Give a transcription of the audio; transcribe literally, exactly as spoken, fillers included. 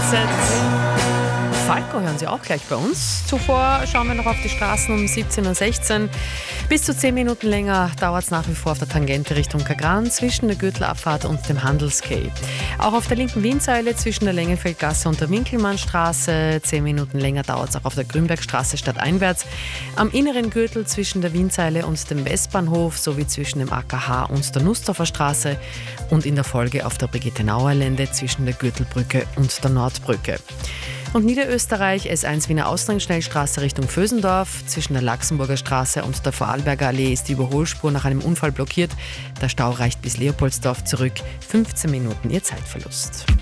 Sunset. Falco hören Sie auch gleich bei uns. Zuvor schauen wir noch auf die Straßen um siebzehn Uhr sechzehn. Bis zu zehn Minuten länger dauert es nach wie vor auf der Tangente Richtung Kagran zwischen der Gürtelabfahrt und dem Handelskay. Auch auf der linken Wienseile zwischen der Längenfeldgasse und der Winkelmannstraße. Zehn Minuten länger dauert es auch auf der Grünbergstraße stadteinwärts. Am inneren Gürtel zwischen der Wienseile und dem Westbahnhof sowie zwischen dem A K H und der Nussdorfer Straße. Und in der Folge auf der Brigitte-Nauer-Lände zwischen der Gürtelbrücke und der Nordbrücke. Und Niederösterreich S eins Wiener Ausgangsschnellstraße Richtung Vösendorf. Zwischen der Laxenburger Straße und der Vorarlberger Allee ist die Überholspur nach einem Unfall blockiert. Der Stau reicht bis Leopoldsdorf zurück. fünfzehn Minuten Ihr Zeitverlust.